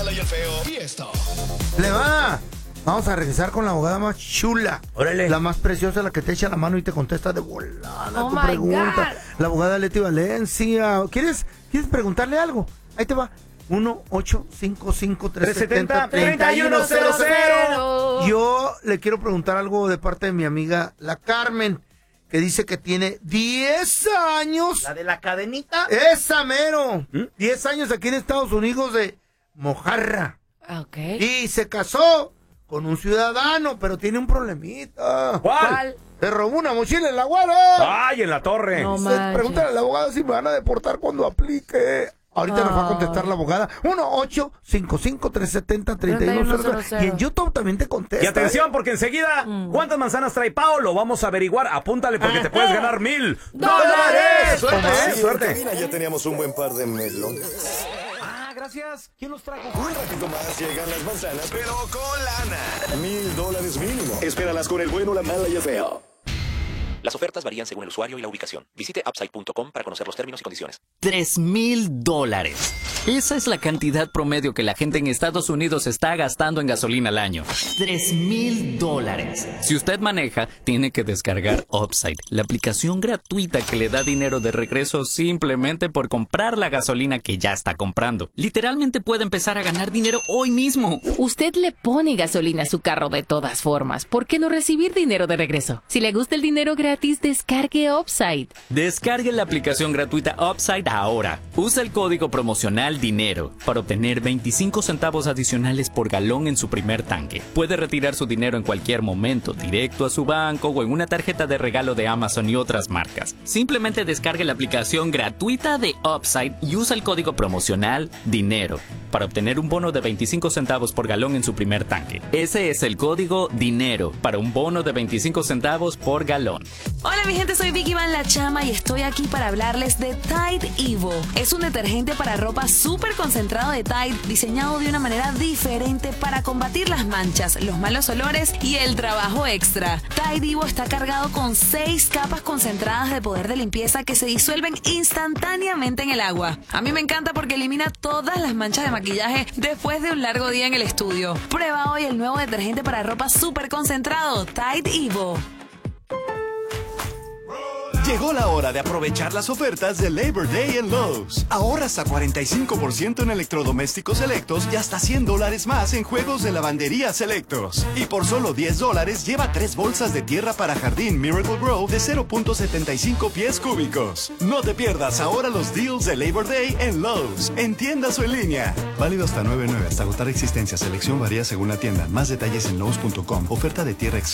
mala y el feo. Y esto. Le va. Vamos a regresar con la abogada más chula. Órale. La más preciosa, la que te echa la mano y te contesta de volada Oh tu my pregunta. God. La abogada Leti Valencia. ¿Quieres preguntarle algo? Ahí te va. 1-855-370-3100. Yo le quiero preguntar algo de parte de mi amiga, la Carmen, que dice que tiene 10 años. ¿La de la cadenita? ¡Esa mero! 10 años aquí en Estados Unidos de mojarra. Ok. Y se casó con un ciudadano, pero tiene un problemita. ¿Cuál? Se robó una mochila en la guarda. ¡Ay, en la torre! No manches. Pregúntale a la abogada si me van a deportar cuando aplique. Ahorita nos va a contestar la abogada. 1-855-370-3100. Y en YouTube también te contesta. Y atención, porque enseguida, ¿cuántas manzanas trae Pao? Lo vamos a averiguar. Apúntale porque te puedes ganar $1,000. ¡Suerte, Sí, suerte! en cabina ya teníamos un buen par de melones. Gracias. ¿Quién los trajo? Un ratito más llegan las manzanas, pero con lana. $1,000 mínimo. Espéralas con el bueno, la mala y el feo. Las ofertas varían según el usuario y la ubicación. Visite upside.com para conocer los términos y condiciones. $3,000. Esa es la cantidad promedio que la gente en Estados Unidos está gastando en gasolina al año. $3,000. Si usted maneja, tiene que descargar Upside, la aplicación gratuita que le da dinero de regreso simplemente por comprar la gasolina que ya está comprando. Literalmente puede empezar a ganar dinero hoy mismo. Usted le pone gasolina a su carro de todas formas. ¿Por qué no recibir dinero de regreso? Si le gusta el dinero gratis, descargue Upside. Descargue la aplicación gratuita Upside ahora. Usa el código promocional DINERO para obtener 25 centavos adicionales por galón en su primer tanque. Puede retirar su dinero en cualquier momento, directo a su banco o en una tarjeta de regalo de Amazon y otras marcas. Simplemente descargue la aplicación gratuita de Upside y usa el código promocional DINERO para obtener un bono de 25 centavos por galón en su primer tanque. Ese es el código DINERO para un bono de 25 centavos por galón. Hola mi gente, soy Vicky Van La Chama y estoy aquí para hablarles de Tide Evo. Es un detergente para ropa súper concentrado de Tide, diseñado de una manera diferente para combatir las manchas, los malos olores y el trabajo extra. Tide Evo está cargado con 6 capas concentradas de poder de limpieza que se disuelven instantáneamente en el agua. A mí me encanta porque elimina todas las manchas de maquillaje después de un largo día en el estudio. Prueba hoy el nuevo detergente para ropa súper concentrado, Tide Evo. Llegó la hora de aprovechar las ofertas de Labor Day en Lowe's. Ahorras a 45% en electrodomésticos selectos y hasta $100 más en juegos de lavandería selectos. Y por solo $10 lleva 3 bolsas de tierra para jardín Miracle Grow de 0.75 pies cúbicos. No te pierdas ahora los deals de Labor Day en Lowe's, en tiendas o en línea. Válido hasta 9/9 hasta agotar existencia. Selección varía según la tienda. Más detalles en Lowe's.com. Oferta de tierra